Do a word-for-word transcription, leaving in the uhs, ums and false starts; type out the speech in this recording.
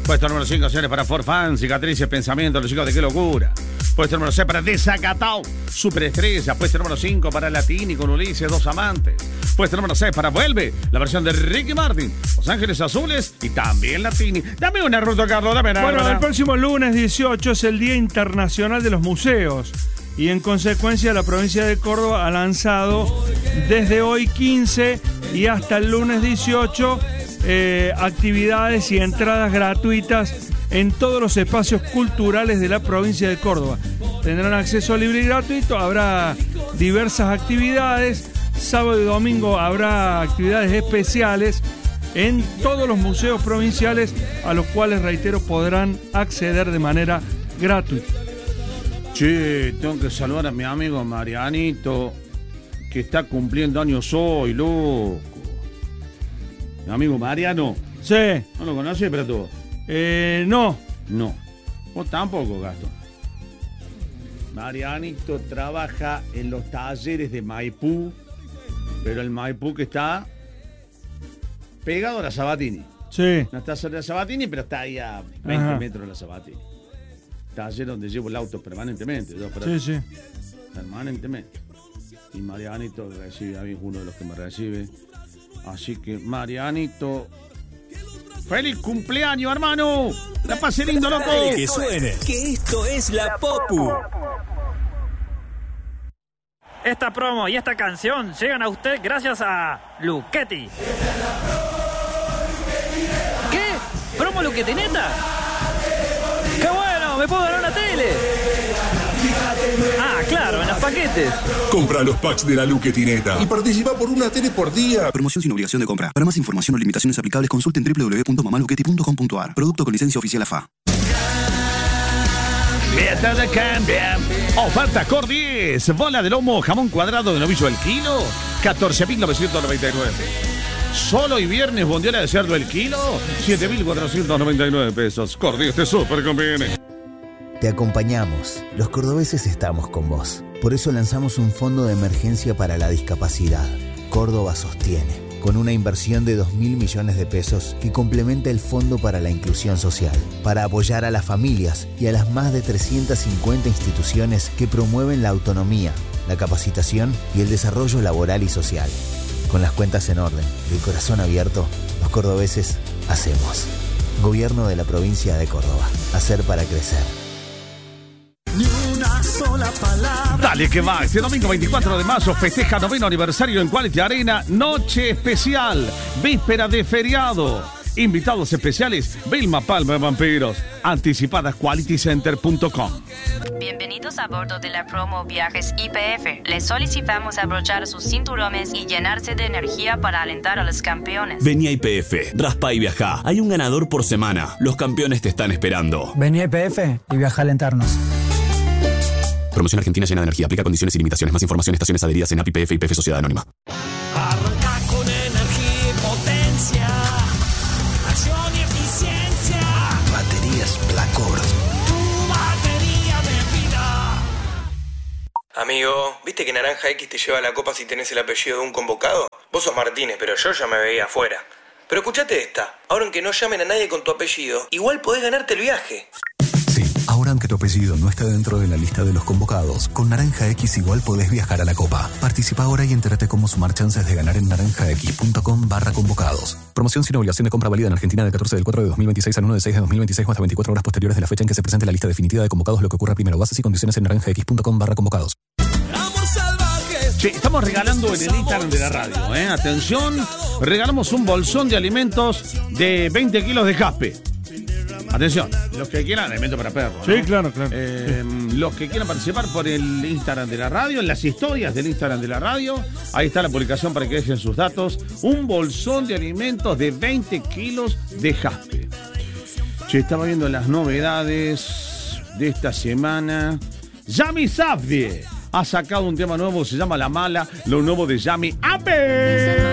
Puesto número cinco, señores, para For Fans, cicatrices, pensamientos, los chicos de Qué Locura. Puesto número seis para Desacatao, Superestrella. Puesto número cinco para Latini con Ulises, Dos Amantes. Puesto número seis para Vuelve, la versión de Ricky Martin, Los Ángeles Azules y también Latini. Dame una, Ruto Carlos, dame una. Bueno, el próximo lunes dieciocho es el Día Internacional de los Museos. Y en consecuencia la provincia de Córdoba ha lanzado desde hoy quince y hasta el lunes dieciocho eh, actividades y entradas gratuitas en todos los espacios culturales de la provincia de Córdoba. Tendrán acceso libre y gratuito, habrá diversas actividades, sábado y domingo habrá actividades especiales en todos los museos provinciales a los cuales, reitero, podrán acceder de manera gratuita. Che, tengo que saludar a mi amigo Marianito, que está cumpliendo años hoy, loco. Mi amigo Mariano. Sí. ¿No lo conoces, pero tú? Eh, no. No. Vos tampoco, Gastón. Marianito trabaja en los talleres de Maipú, pero el Maipú que está pegado a la Sabatini. Sí. No está sobre la Sabatini, pero está ahí a veinte Ajá. metros de la Sabatini. Taller donde llevo el auto permanentemente. Yo, Sí, sí. Permanentemente. Y Marianito recibe a mí, es uno de los que me recibe. Así que, Marianito, ¡feliz cumpleaños, hermano! ¡La pase lindo, loco! Que suene, que esto es la Popu. Esta promo y esta canción llegan a usted gracias a Luchetti. ¿Qué? ¿Promo Luchetti neta? ¡Qué bueno! ¡Me puedo ganar una tele! Ah, claro, en los paquetes. Compra los packs de la Luchetineta y participa por una tele por día. Promoción sin obligación de compra. Para más información o limitaciones aplicables, consulten doble u doble u doble u punto mamaluchetti punto com punto a r. Producto con licencia oficial A F A. Fiesta de cambia. Oferta Cordies. Bola de lomo, jamón cuadrado de novillo el kilo, catorce mil novecientos noventa y nueve. Solo y viernes, bondiola de cerdo el kilo, siete mil cuatrocientos noventa y nueve pesos. Cordies te súper conviene. Te acompañamos. Los cordobeses estamos con vos. Por eso lanzamos un fondo de emergencia para la discapacidad. Córdoba Sostiene, con una inversión de dos mil millones de pesos que complementa el Fondo para la Inclusión Social, para apoyar a las familias y a las más de trescientas cincuenta instituciones que promueven la autonomía, la capacitación y el desarrollo laboral y social. Con las cuentas en orden y el corazón abierto, los cordobeses hacemos. Gobierno de la provincia de Córdoba. Hacer para crecer. Ni una sola palabra. Dale que va, este domingo veinticuatro de mayo festeja noveno aniversario en Quality Arena, noche especial, víspera de feriado. Invitados especiales, Vilma Palma Vampiros. Anticipadas quality center punto com. Bienvenidos a bordo de la promo Viajes I P F. Les solicitamos abrochar sus cinturones y llenarse de energía para alentar a los campeones. Vení a I P F, raspa y viajá. Hay un ganador por semana. Los campeones te están esperando. Vení a I P F y viaja a alentarnos. Promoción Argentina llena de energía. Aplica condiciones y limitaciones. Más información en estaciones adheridas en A P I P F y P F Sociedad Anónima. Arranca con energía y potencia. Acción y eficiencia. Baterías Placor. Tu batería de vida. Amigo, ¿viste que Naranja X te lleva la copa si tenés el apellido de un convocado? Vos sos Martínez, pero yo ya me veía afuera. Pero escuchate esta. Ahora aunque no llamen a nadie con tu apellido, igual podés ganarte el viaje. Sí, ahora aunque tu apellido no esté dentro de la lista de los convocados, con Naranja X igual podés viajar a la Copa. Participa ahora y entérate cómo sumar chances de ganar en naranjax.com barra convocados. Promoción sin obligación de compra válida en Argentina del catorce del cuatro de dos mil veintiséis al uno del seis de dos mil veintiséis o hasta veinticuatro horas posteriores de la fecha en que se presente la lista definitiva de convocados, lo que ocurra primero. Bases y condiciones en naranjax.com barra convocados. Sí, estamos regalando en el Instagram de la radio, ¿eh? Atención, regalamos un bolsón de alimentos de veinte kilos de jaspe. Atención, los que quieran, alimento para perros, ¿no? Sí, claro, claro. Eh, sí. Los que quieran participar por el Instagram de la radio, en las historias del Instagram de la radio, ahí está la publicación para que dejen sus datos. Un bolsón de alimentos de veinte kilos de jaspe. Che, estaba viendo las novedades de esta semana. Yami Safdie ha sacado un tema nuevo, se llama La Mala, lo nuevo de Yami Ape.